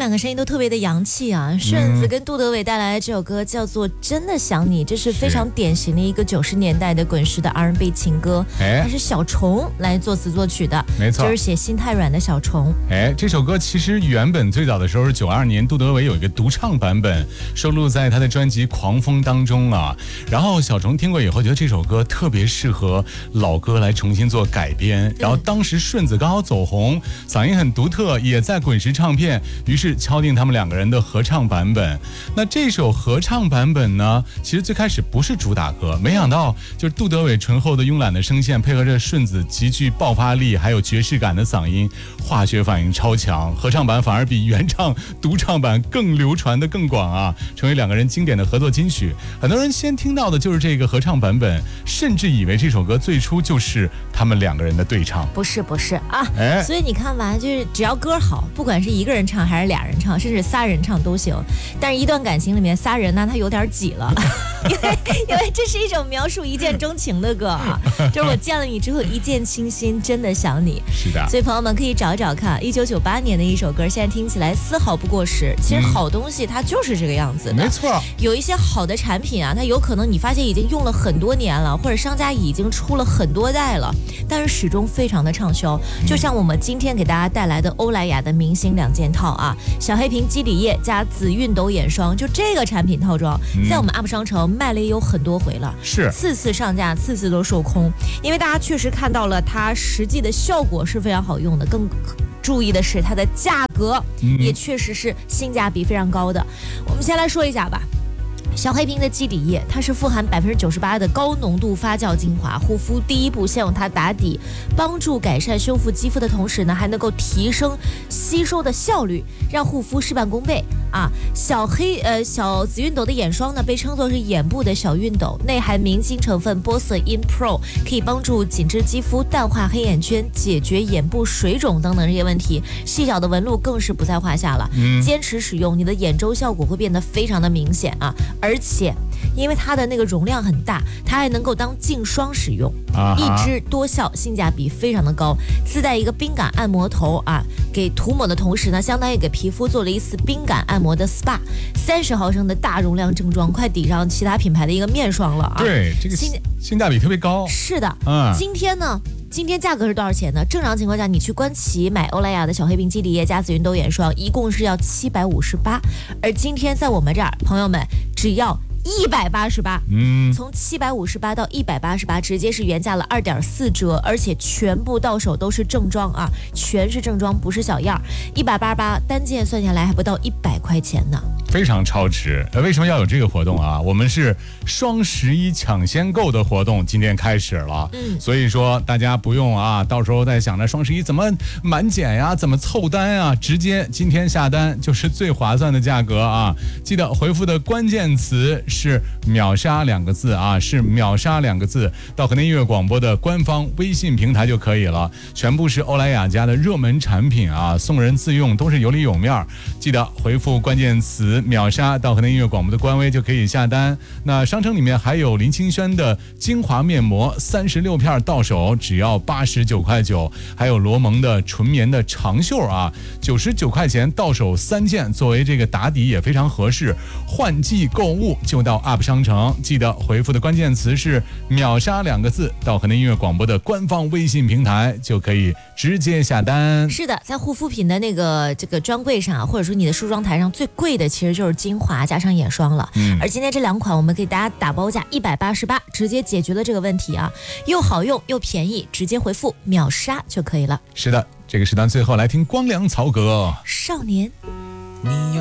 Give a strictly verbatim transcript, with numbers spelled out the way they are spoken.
两个声音都特别的洋气啊！顺子跟杜德伟带来的这首歌叫做《真的想你》，这是非常典型的一个九十年代的滚石的 R and B 情歌，它是小虫来作词作曲的， 没错， 就是写心太软的小虫。 哎，这首歌其实原本最早的时候是九二年，杜德伟有一个独唱版本，收录在他的专辑《狂风》当中啊。然后小虫听过以后，觉得这首歌特别适合老歌来重新做改编。然后当时顺子刚好走红，嗓音很独特，也在滚石唱片，于是敲定他们两个人的合唱版本。那这首合唱版本呢，其实最开始不是主打歌，没想到就是杜德伟醇厚的慵懒的声线，配合着顺子极具爆发力还有爵士感的嗓音，化学反应超强，合唱版反而比原唱独唱版更流传的更广啊，成为两个人经典的合作金曲。很多人先听到的就是这个合唱版本，甚至以为这首歌最初就是他们两个人的对唱。 不是不是啊，哎，所以你看吧，就是只要歌好，不管是一个人唱还是俩人唱，甚至仨人唱都行。但是一段感情里面仨人呢，他有点挤了，因为因为这是一首描述一见钟情的歌啊，就是我见了你之后一见倾心，真的想你。 是的， 所以朋友们可以找一找看，一九九八年的一首歌，现在听起来丝毫不过时。其实好东西它就是这个样子的， 没错。 有一些好的产品啊，它有可能你发现已经用了很多年了，或者商家已经出了很多代了，但是始终非常的畅销。就像我们今天给大家带来的欧莱雅的明星两件套啊，小黑瓶肌底液加紫熨斗眼霜，就这个产品套装，在我们 U P 商城卖了也有很多回了， 是次次上架，次次都售空，因为大家确实看到了它实际的效果是非常好用的，更注意的是它的价格也确实是性价比非常高的。我们先来说一下吧。小黑瓶的肌底液，它是富含百分之九十八的高浓度发酵精华，护肤第一步先用它打底，帮助改善修复肌肤的同时呢，还能够提升吸收的效率，让护肤事半功倍啊。小黑呃小紫熨斗的眼霜呢，被称作是眼部的小熨斗，内含明星成分波色因 Pro， 可以帮助紧致肌肤淡化黑眼圈，解决眼部水肿等等这些问题，细小的纹路更是不在话下了。嗯，坚持使用，你的眼周效果会变得非常的明显啊。而且因为它的那个容量很大，它还能够当净霜使用，啊、一支多效，性价比非常的高。自带一个冰感按摩头啊，给涂抹的同时呢，相当于给皮肤做了一次冰感按摩的 S P A。三十毫升的大容量正装，快抵上其他品牌的一个面霜了啊！ 对，这个性性价比特别高。 是的，嗯，今天呢？今天价格是多少钱呢？正常情况下，你去官旗买欧莱雅的小黑瓶肌底液加紫熨斗眼霜，一共是要七百五十八，而今天在我们这儿，朋友们只要一百八十八，嗯，从七百五十八到一百八十八，直接是原价了二点四折，而且全部到手都是正装啊，全是正装，不是小样。一百八十八单件算下来还不到一百块钱呢。 非常超值。呃，为什么要有这个活动啊？我们是双十一抢先购的活动，今天开始了。嗯，所以说大家不用啊，到时候再想着双十一怎么满减呀，怎么凑单啊，直接今天下单就是最划算的价格啊！记得回复的关键词是秒杀两个字啊，是秒杀两个字，到河南音乐广播的官方微信平台就可以了。全部是欧莱雅家的热门产品啊，送人自用都是有里有面。记得回复关键词秒杀到河南音乐广播的官微就可以下单。那商城里面还有林清轩的精华面膜三十六片到手只要八十九块九，还有罗蒙的纯棉的长袖啊，九十九块钱到手三件，作为这个打底也非常合适。换季购物就到 U P 商城，记得回复的关键词是秒杀两个字，到河南音乐广播的官方微信平台就可以直接下单。 是的，在护肤品的那个这个专柜上，或者说你的梳妆台上，最贵的其实就是精华加上眼霜了。嗯，而今天这两款我们给大家打包价一百八十八，直接解决了这个问题啊，又好用又便宜，直接回复秒杀就可以了。 是的，这个时段最后来听光良曹格少年。 你